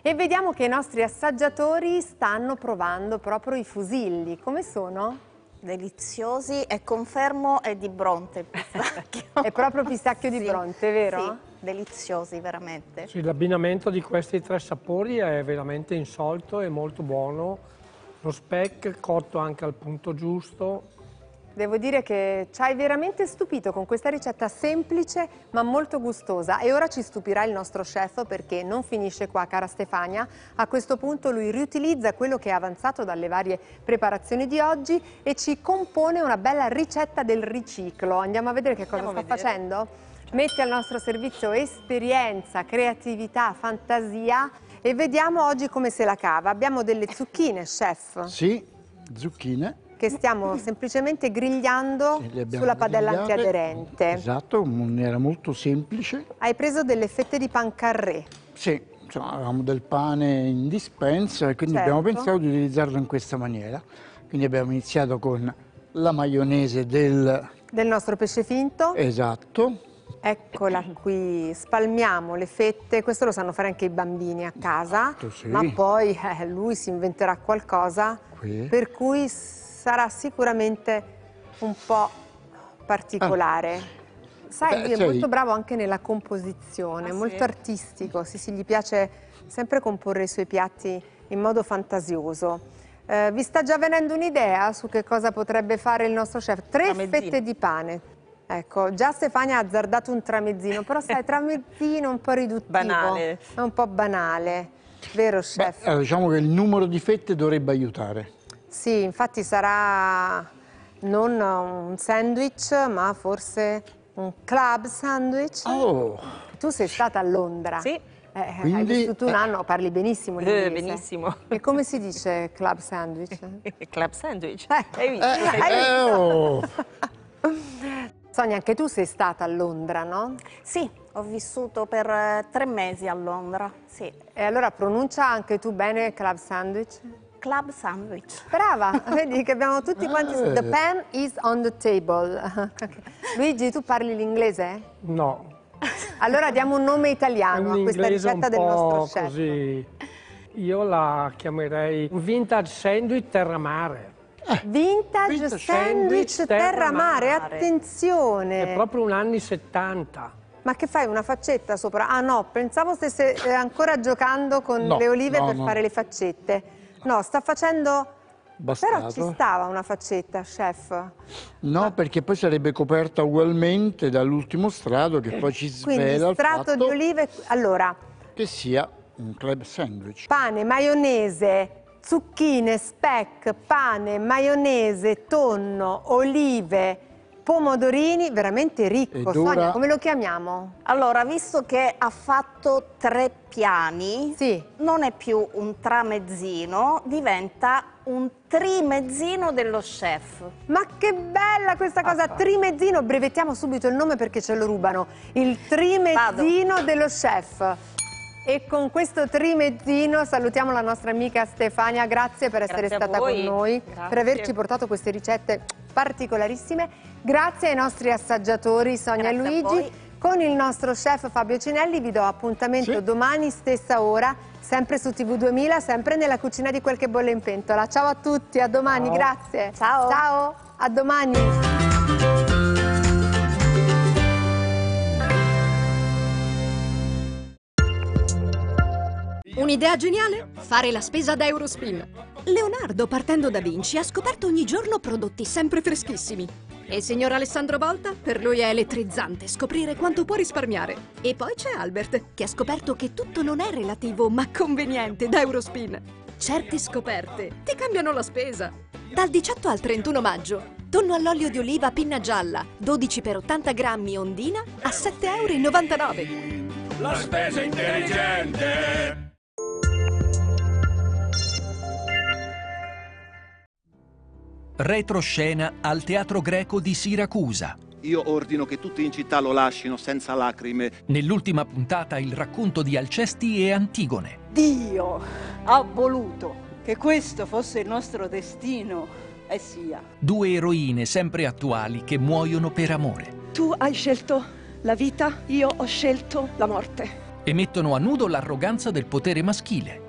E vediamo che i nostri assaggiatori stanno provando proprio i fusilli. Come sono? Deliziosi, e confermo è di Bronte il pistacchio. È proprio pistacchio di Sì, Bronte, vero? Sì, deliziosi veramente. Sì, l'abbinamento di questi tre sapori è veramente insolito e molto buono. Lo speck cotto anche al punto giusto. Devo dire che ci hai veramente stupito con questa ricetta semplice ma molto gustosa, e ora ci stupirà il nostro chef, perché non finisce qua, cara Stefania. A questo punto lui riutilizza quello che è avanzato dalle varie preparazioni di oggi e ci compone una bella ricetta del riciclo. Andiamo a vedere che cosa sta facendo? Mette al nostro servizio esperienza, creatività, fantasia, e vediamo oggi come se la cava. Abbiamo delle zucchine, chef. Sì, zucchine. Che stiamo semplicemente grigliando sulla padella antiaderente. Esatto, in maniera molto semplice. Hai preso delle fette di pan carré. Sì, insomma, avevamo del pane in dispensa e quindi abbiamo pensato di utilizzarlo in questa maniera. Quindi abbiamo iniziato con la maionese del nostro pesce finto. Esatto. Eccola qui, spalmiamo le fette, questo lo sanno fare anche i bambini a casa, sì. ma poi lui si inventerà qualcosa, per cui sarà sicuramente un po' particolare. Sai, lui è molto bravo anche nella composizione, molto artistico, sì, gli piace sempre comporre i suoi piatti in modo fantasioso. Vi sta già venendo un'idea su che cosa potrebbe fare il nostro chef? 3 fette di pane. Ecco, già Stefania ha azzardato un tramezzino, però sai, tramezzino un po' riduttivo. Banale. È un po' banale, vero chef? Allora, diciamo che il numero di fette dovrebbe aiutare. Sì, infatti sarà non un sandwich, ma forse un club sandwich. Oh! Tu sei stata a Londra. Sì. Hai vissuto un anno, parli benissimo l'inglese. Benissimo. E come si dice club sandwich? Club sandwich. Hai visto? Oh! Sonia, anche tu sei stata a Londra, no? Sì, ho vissuto per 3 mesi a Londra, sì. E allora pronuncia anche tu bene club sandwich? Club sandwich. Brava, vedi che abbiamo tutti quanti. The pen is on the table. Luigi, tu parli l'inglese? No. Allora diamo un nome italiano a questa ricetta del nostro chef. Così. Io la chiamerei un vintage sandwich terramare. Vintage sandwich terramare, attenzione! È proprio un anni 70. Ma che fai, una faccetta sopra? Ah no, pensavo stesse ancora giocando con le olive per fare le faccette. No, sta facendo... Bastato. Però ci stava una faccetta, chef. No, perché poi sarebbe coperta ugualmente dall'ultimo strato che poi ci svela Quindi il strato fatto di olive, allora... che sia un club sandwich. Pane, maionese, zucchine, speck, pane, maionese, tonno, olive, pomodorini, veramente ricco. Sonia, come lo chiamiamo? Allora, visto che ha fatto 3 piani, non è più un tramezzino, diventa un trimezzino dello chef. Ma che bella questa cosa, trimezzino, brevettiamo subito il nome perché ce lo rubano. Il trimezzino dello chef. E con questo trimezzino salutiamo la nostra amica Stefania, grazie per essere stata con noi, per averci portato queste ricette particolarissime. Grazie ai nostri assaggiatori Sonia e Luigi. Con il nostro chef Fabio Cinelli vi do appuntamento domani stessa ora, sempre su TV 2000, sempre nella cucina di Quel che bolle in pentola. Ciao a tutti, a domani, grazie. Ciao. Ciao, a domani. Un'idea geniale? Fare la spesa da Eurospin. Leonardo, partendo da Vinci, ha scoperto ogni giorno prodotti sempre freschissimi. E il signor Alessandro Volta? Per lui è elettrizzante scoprire quanto può risparmiare. E poi c'è Albert, che ha scoperto che tutto non è relativo, ma conveniente da Eurospin. Certe scoperte ti cambiano la spesa. Dal 18 al 31 maggio, tonno all'olio di oliva pinna gialla, 12 per 80 grammi ondina a 7,99 €. La spesa intelligente! Retroscena al Teatro Greco di Siracusa. Io ordino che tutti in città lo lascino senza lacrime. Nell'ultima puntata il racconto di Alcesti e Antigone. Dio ha voluto che questo fosse il nostro destino e sia. 2 eroine sempre attuali che muoiono per amore. Tu hai scelto la vita, io ho scelto la morte. e mettono a nudo l'arroganza del potere maschile.